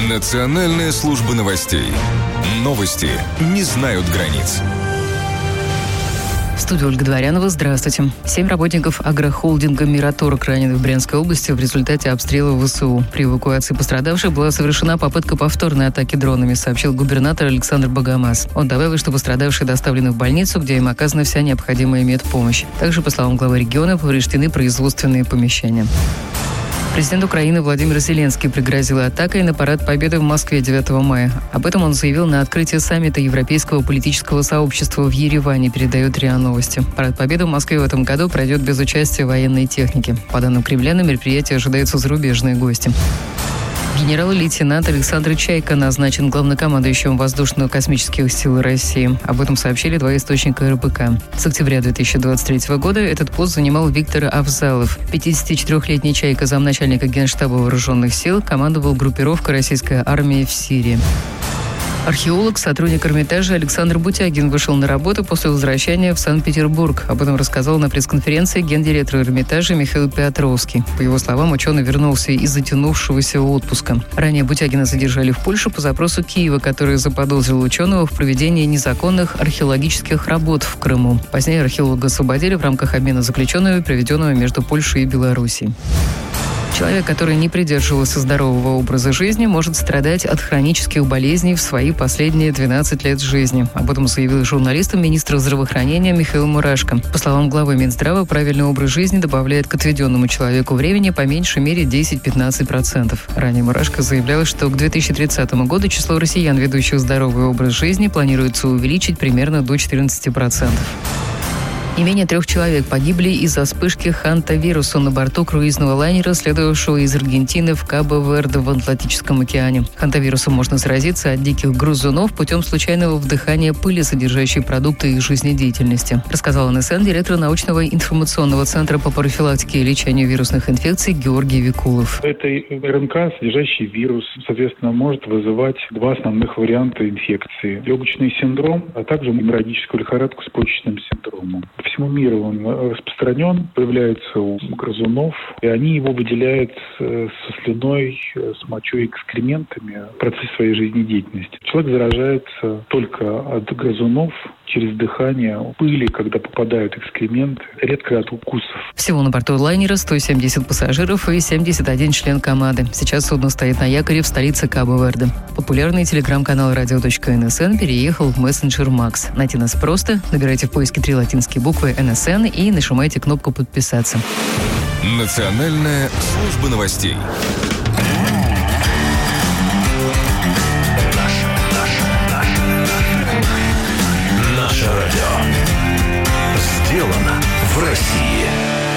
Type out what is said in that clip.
Национальная служба новостей. Новости не знают границ. В студии Ольга Дворянова. Здравствуйте. 7 работников агрохолдинга «Мираторг» ранены в Брянской области в результате обстрела ВСУ. При эвакуации пострадавших была совершена попытка повторной атаки дронами, сообщил губернатор Александр Богомаз. Он добавил, что пострадавшие доставлены в больницу, где им оказана вся необходимая медпомощь. Также, по словам главы региона, повреждены производственные помещения. Президент Украины Владимир Зеленский пригрозил атакой на парад Победы в Москве 9 мая. Об этом он заявил на открытии саммита Европейского политического сообщества в Ереване, передает РИА Новости. Парад Победы в Москве в этом году пройдет без участия военной техники. По данным Кремля, на мероприятии ожидаются зарубежные гости. Генерал-лейтенант Александр Чайка назначен главнокомандующим Воздушно-космических сил России. Об этом сообщили два источника РБК. С октября 2023 года этот пост занимал Виктор Авзалов. 54-летний Чайка, замначальника Генштаба Вооруженных сил, командовал группировкой российской армии в Сирии. Археолог, сотрудник Эрмитажа Александр Бутягин вышел на работу после возвращения в Санкт-Петербург. Об этом рассказал на пресс-конференции гендиректор Эрмитажа Михаил Петровский. По его словам, ученый вернулся из затянувшегося отпуска. Ранее Бутягина задержали в Польше по запросу Киева, который заподозрил ученого в проведении незаконных археологических работ в Крыму. Позднее археолога освободили в рамках обмена заключенными, проведенного между Польшей и Белоруссией. Человек, который не придерживался здорового образа жизни, может страдать от хронических болезней в свои последние 12 лет жизни. Об этом заявил журналистам министр здравоохранения Михаил Мурашко. По словам главы Минздрава, правильный образ жизни добавляет к отведенному человеку времени по меньшей мере 10-15%. Ранее Мурашко заявлял, что к 2030 году число россиян, ведущих здоровый образ жизни, планируется увеличить примерно до 14%. Не менее 3 человек погибли из-за вспышки хантавируса на борту круизного лайнера, следовавшего из Аргентины в Кабо-Верде в Атлантическом океане. Хантавирусом можно заразиться от диких грызунов путем случайного вдыхания пыли, содержащей продукты их жизнедеятельности, рассказал НСН директор научного информационного центра по профилактике и лечению вирусных инфекций Георгий Викулов. Это РНК, содержащий вирус, соответственно, может вызывать два основных варианта инфекции. Легочный синдром, а также геморрагическую лихорадку с почечным синдромом. По всему миру он распространен, появляется у грызунов, и они его выделяют со слюной, с мочой и экскрементами в процессе своей жизнедеятельности. Человек заражается только от грызунов через дыхание, пыли, когда попадают экскременты, редко от укусов. Всего на борту лайнера 170 пассажиров и 71 член команды. Сейчас судно стоит на якоре в столице Кабо-Верде. Популярный телеграм-канал radio.nsn переехал в мессенджер Макс. Найти нас просто. Набирайте в поиске 3 латинские буквы НСН и нажимайте кнопку «Подписаться». Национальная служба новостей. Наше радио сделано в России.